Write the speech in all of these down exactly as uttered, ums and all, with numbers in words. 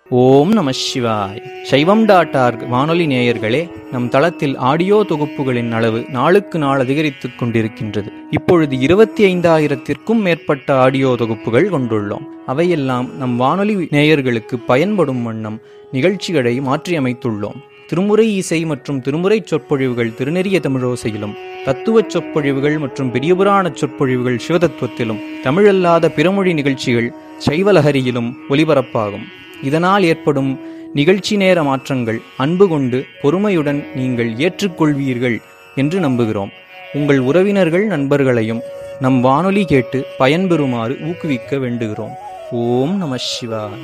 ஓம் நம சிவாய். சைவம் டாட் ஆர்க் வானொலி நேயர்களே, நம் தளத்தில் ஆடியோ தொகுப்புகளின் அளவு நாளுக்கு நாள் அதிகரித்துக் கொண்டிருக்கின்றது. இப்பொழுது இருபத்தி ஐந்தாயிரத்திற்கும் மேற்பட்ட ஆடியோ தொகுப்புகள் கொண்டுள்ளோம். அவையெல்லாம் நம் வானொலி நேயர்களுக்கு பயன்படும் வண்ணம் நிகழ்ச்சிகளை மாற்றியமைத்துள்ளோம். திருமுறை இசை மற்றும் திருமுறை சொற்பொழிவுகள் திருநெறிய தமிழோசையிலும், தத்துவ சொற்பொழிவுகள் மற்றும் பெரியபுராண சொற்பொழிவுகள் சிவதத்துவத்திலும், தமிழல்லாத பிறமொழி நிகழ்ச்சிகள் சைவலஹரியிலும் ஒலிபரப்பாகும். இதனால் ஏற்படும் நிகழ்ச்சி நேர மாற்றங்கள் அன்பு கொண்டு பொறுமையுடன் நீங்கள் ஏற்றுக்கொள்வீர்கள் என்று நம்புகிறோம். உங்கள் உறவினர்கள் நண்பர்களையும் நம் வானொலி கேட்டு பயன்பெறுமாறு ஊக்குவிக்க வேண்டுகிறோம். ஓம் நம சிவாய.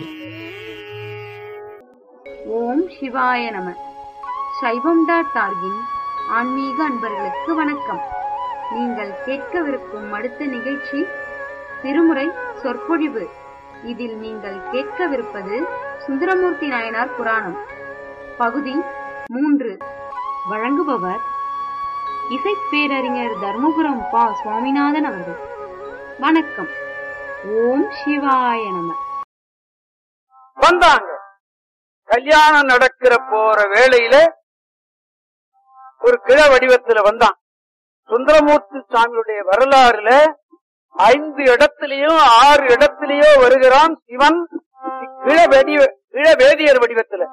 ஓம் சிவாய நம. சைவம் டாட் ஆர்கின் ஆன்மீக அன்பர்களுக்கு வணக்கம். நீங்கள் கேட்கவிருக்கும் அடுத்த நிகழ்ச்சி திருமுறை சொற்பொழிவு. இதில் நீங்கள் கேட்கவிருப்பது சுந்தரமூர்த்தி நாயனார் புராணம் பகுதி மூன்று. வழங்குபவர் இசைப்பேரறிஞர் தர்மபுரம் பா சுவாமிநாதன் அவர்கள். வணக்கம். ஓம் சிவாய நம. வந்தாங்க. கல்யாணம் நடக்கிற போற வேளையில ஒரு கிழ வடிவத்துல வந்தான். சுந்தரமூர்த்தி சுவாமியுடைய வரலாறுல ஐந்து இடத்திலேயும் ஆறு இடத்திலேயோ வருகிறான் சிவன் கிழவேதி கிழவேதியர் வடிவத்துல.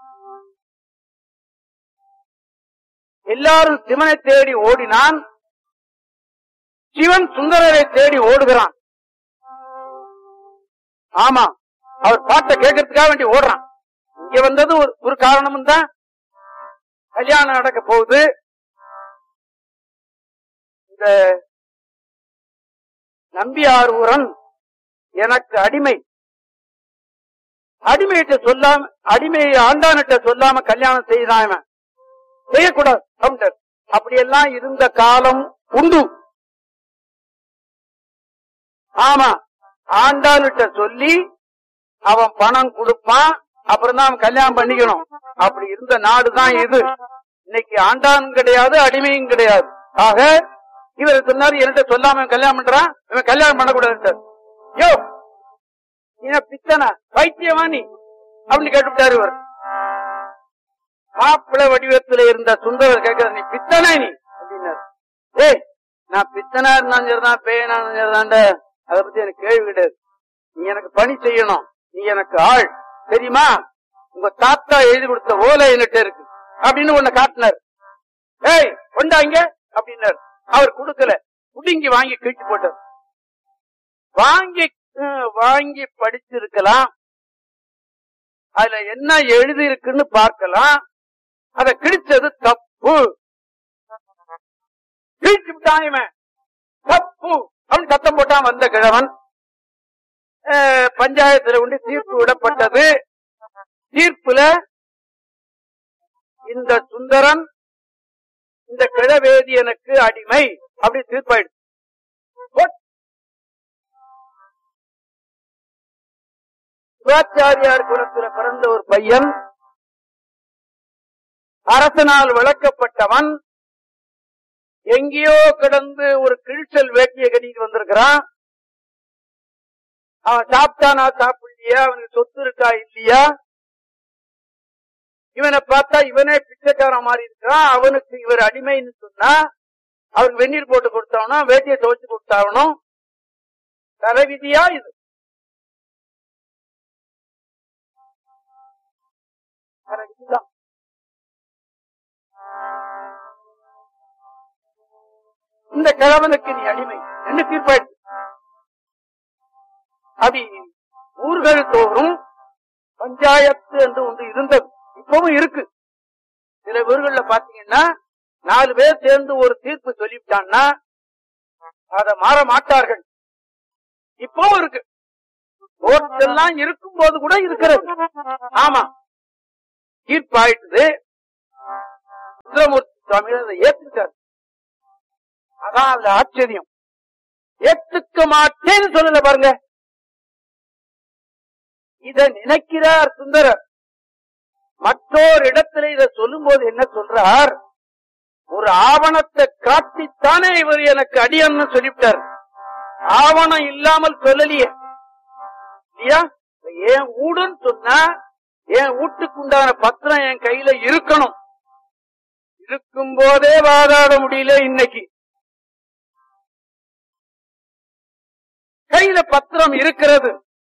எல்லாரும் சிவனை தேடி ஓடினான், சிவன் சுந்தரரை தேடி ஓடுகிறான். ஆமா, அவர் பாட்டை கேட்கறதுக்காக வேண்டி ஓடுறான். இங்க வந்தது ஒரு ஒரு காரணமும் தான். கல்யாணம் நடக்க போகுது. இந்த நம்பியாரூரன் எனக்கு அடிமை, அடிமையிட்ட சொல்லாம அடிமை ஆண்டானிட்ட சொல்லாம கல்யாணம் செய்தான், செய்யக்கூடாது. அப்படியெல்லாம் இருந்த காலம் உண்டு. ஆமா, ஆண்டானிட்ட சொல்லி அவன் பணம் கொடுப்பான், அப்புறம் தான் அவன் கல்யாணம் பண்ணிக்கணும். அப்படி இருந்த நாடுதான் இது. இன்னைக்கு ஆண்டானும் கிடையாது, அடிமையும் கிடையாது. ஆக இவர் சொன்னாரு, என்கிட்ட சொல்லாம கல்யாணம் பண்றான், இவன் கல்யாணம் பண்ணக்கூடாது. யோ நீ பித்தனா பைத்தியமா நீ அப்படின்னு கேட்டுவிட்டாரு. இவர் மாப்பிள வடிவத்தில் இருந்த சுந்தரர் கேட்கிற, நீ பித்தனா நீ அப்படின்னாரு. ஏய், நான் பித்தனா இருந்தாலும் சரிதான், பேயனா இருந்தாண்ட, அதை பத்தி எனக்கு கேள்வி கிடையாது. நீ எனக்கு பணி செய்யணும், நீ எனக்கு ஆள் தெரியுமா? உங்க தாத்தா எழுதி கொடுத்த ஓலை என்கிட்ட இருக்கு அப்படின்னு ஒண்ணு காட்டினார். ஏய் கொண்டாங்க அப்படின்னாரு. அவர் கொடுக்கல, குடுங்கி வாங்கி கிழிச்சு போட்டார். வாங்கி வாங்கி படிச்சிருக்கலாம், அதுல என்ன எழுதி இருக்குன்னு பார்க்கலாம். அத கிழிச்சது தப்பு, கிழிச்சு விட்டான் தப்பு அப்படின்னு சத்தம் போட்டான் வந்த கிழவன். பஞ்சாயத்துல கொண்டு தீர்ப்பு விடப்பட்டது. தீர்ப்புல இந்த சுந்தரன் இந்த கிழவேதியனுக்கு அடிமை அப்படி தீர்ப்பாயிடுச்சு. சிவாச்சாரியார் குலத்துல பிறந்த ஒரு பையன், அரசனால் விளக்கப்பட்டவன், எங்கேயோ கிடந்து ஒரு கிழிச்சல் வேட்டியை கட்டிட்டு வந்திருக்கிறான். அவன் சாப்பிட்டானா சாப்பிடலையா, அவனுக்கு சொத்து இருக்கா இல்லையா, இவனை பார்த்தா இவனே பிச்சைக்காரன் மாதிரி இருக்கிறான். அவனுக்கு இவர் அடிமைன்னு சொன்னா அவருக்கு வெந்நீர் போட்டு கொடுத்தாகணும், வேட்டியை துவைச்சு கொடுத்தாகணும். தலைவிதியா இது? இந்த கிழவனுக்கு நீ அடிமை என்ன தீர்ப்பாயிடுச்சு. அப்படி ஊர்கள் தோறும் பஞ்சாயத்து என்று ஒன்று இருந்தது, இப்பவும் இருக்கு. சில ஊர்கள்ல பாத்தீங்கன்னா நாலு பேர் சேர்ந்து ஒரு தீர்ப்பு சொல்லிவிட்டான்னா அதை மாற மாட்டார்கள். இப்பவும் இருக்கு, கோர்ட்டெல்லாம் இருக்கும் போது கூட இருக்கிறது. ஆமா, தீர்ப்பாயிட்டது. சுந்தரமூர்த்தி சுவாமி அதை ஏத்துக்கிட்டார். அதான் அதுல ஆச்சரியம். ஏத்துக்க மாட்டேன்னு சொல்லல பாருங்க, இத நினைக்கிறார் சுந்தரர். மற்றொரு இடத்துல இத சொல்லும் போது என்ன சொல்றார், ஒரு ஆவணத்தை காட்டித்தானே இவர் எனக்கு அடியன்னு சொல்லிவிட்டார். ஆவணம் இல்லாமல் சொல்லலையே இல்லையா? ஏன் ஊடுன்னு சொன்னா என் வீட்டுக்குண்டான பத்திரம் என் கையில இருக்கணும். இருக்கும் போதே வாதாட முடியல. இன்னைக்கு கையில பத்திரம் இருக்கிறது,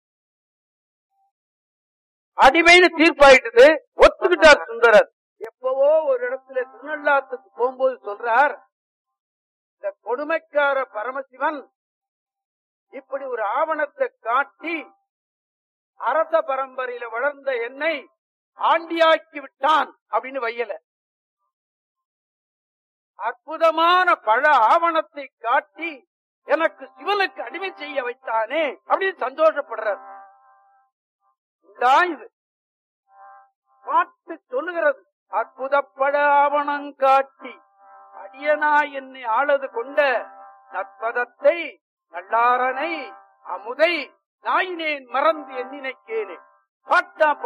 அடிமைன்னு தீர்ப்பாயிட்டது, ஒத்துக்கிட்டார் சுந்தரர். எப்பவோ ஒரு இடத்துல திருநள்ளாத்துக்கு போகும்போது சொல்றார், இந்த கொடுமைக்கார பரமசிவன் இப்படி ஒரு ஆவணத்தை காட்டி அரச பரம்பரையில வளர்ந்த என்னை ஆண்டியாக்கி விட்டான் அப்படின்னு வையல. அற்புதமான பல ஆவணத்தை காட்டி எனக்கு சிவனுக்கு அடிமை செய்ய வைத்தானே அப்படின்னு சந்தோஷப்படுறார். இது பாட்டு சொல்லுகிறது. அற்புதப்பட ஆவணம் காட்டி அடியனா என்னை ஆளது கொண்ட நற்பதத்தை நல்லாரனை அமுதை நாயினேன் மறந்து எண்ணினை கேளே. பாட்டா